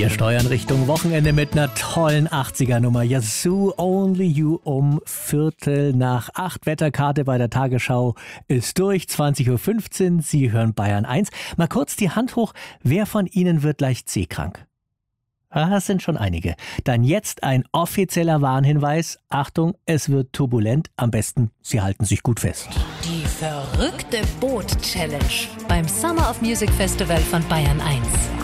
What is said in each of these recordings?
Wir steuern Richtung Wochenende mit einer tollen 80er-Nummer. Yazoo Only You um 7:45. Wetterkarte bei der Tagesschau ist durch. 20:15 Uhr. Sie hören Bayern 1. Mal kurz die Hand hoch. Wer von Ihnen wird leicht seekrank? Das sind schon einige. Dann jetzt ein offizieller Warnhinweis. Achtung, es wird turbulent. Am besten, Sie halten sich gut fest. Die verrückte Boot-Challenge beim Summer of Music Festival von Bayern 1.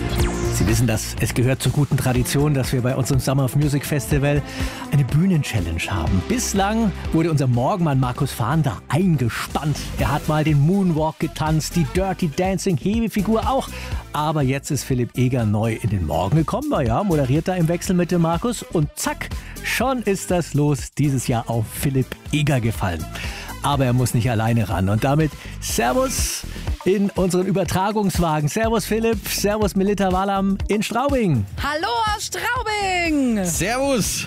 Sie wissen das, es gehört zur guten Tradition, dass wir bei unserem Summer of Music Festival eine Bühnen-Challenge haben. Bislang wurde unser Morgenmann Markus Fahnder eingespannt. Er hat mal den Moonwalk getanzt, die Dirty Dancing Hebefigur auch. Aber jetzt ist Philipp Eger neu in den Morgen gekommen. Ja, moderiert da im Wechsel mit dem Markus. Und zack, schon ist das Los dieses Jahr auf Philipp Eger gefallen. Aber er muss nicht alleine ran. Und damit Servus in unseren Übertragungswagen. Servus Philipp, Servus Melita Wallam in Straubing. Hallo aus Straubing. Servus.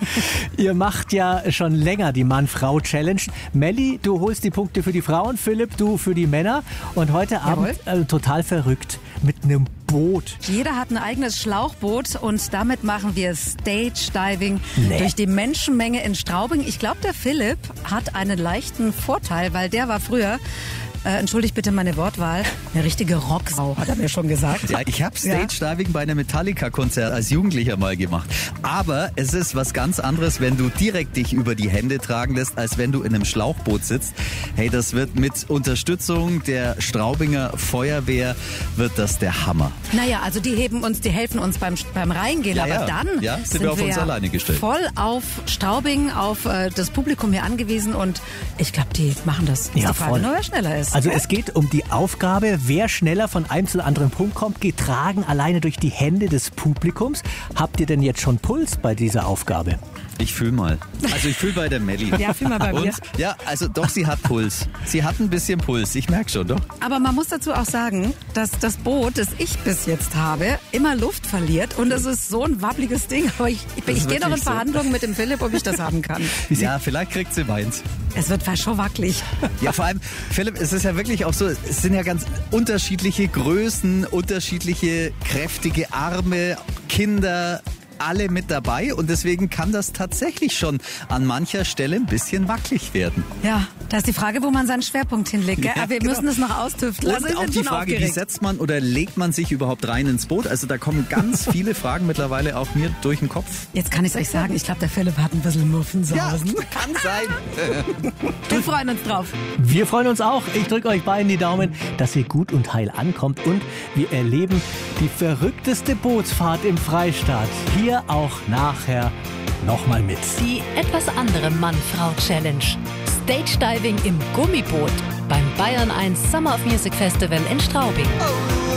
Ihr macht ja schon länger die Mann-Frau-Challenge. Melli, du holst die Punkte für die Frauen, Philipp, du für die Männer. Und heute Abend total verrückt mit einem Boot. Jeder hat ein eigenes Schlauchboot und damit machen wir Stage-Diving durch die Menschenmenge in Straubing. Ich glaube, der Philipp hat einen leichten Vorteil, weil der war früher, entschuldigt bitte meine Wortwahl, eine richtige Rocksau, hat er mir schon gesagt. Ja, ich habe Stage-Diving bei einem Metallica-Konzert als Jugendlicher mal gemacht. Aber es ist was ganz anderes, wenn du direkt dich über die Hände tragen lässt, als wenn du in einem Schlauchboot sitzt. Hey, das wird mit Unterstützung der Straubinger Feuerwehr, wird das der Hammer. Naja, also die helfen uns beim Reingehen, aber dann sind wir auf uns alleine gestellt. Voll auf Straubing, auf das Publikum hier angewiesen und ich glaube, die machen das. Ja, die Frage voll. nur, wer schneller ist. Also es geht um die Aufgabe, wer schneller von einem zu anderen Punkt kommt, getragen alleine durch die Hände des Publikums. Habt ihr denn jetzt schon Puls bei dieser Aufgabe? Ich fühl mal. Also ich fühl bei der Melli. Ja, fühl mal bei mir. Ja, also doch, sie hat Puls. Sie hat ein bisschen Puls, ich merke schon, doch. Aber man muss dazu auch sagen, dass das Boot, das ich bis jetzt habe, immer Luft verliert und es ist so ein wabbliges Ding. Aber ich gehe noch in Verhandlungen mit dem Philipp, ob ich das haben kann. Ja, vielleicht kriegt sie meins. Es wird fast schon wackelig. Ja, vor allem, Philipp, es ist ja wirklich auch so, es sind ja ganz unterschiedliche Größen, unterschiedliche kräftige Arme, Kinder, alle mit dabei und deswegen kann das tatsächlich schon an mancher Stelle ein bisschen wackelig werden. Ja, da ist die Frage, wo man seinen Schwerpunkt hinlegt. Gell? Ja, wir müssen es noch austüfteln. Und auch die Frage, wie setzt man oder legt man sich überhaupt rein ins Boot? Also da kommen ganz viele Fragen mittlerweile auch mir durch den Kopf. Jetzt kann ich es euch sagen, ich glaube, der Philipp hat ein bisschen Muffensausen. Ja, kann sein. Wir freuen uns drauf. Wir freuen uns auch. Ich drücke euch beiden die Daumen, dass ihr gut und heil ankommt und wir erleben die verrückteste Bootsfahrt im Freistaat. Hier auch nachher nochmal mit. Die etwas andere Mann-Frau-Challenge. Stage-Diving im Gummiboot beim Bayern 1 Summer of Music Festival in Straubing.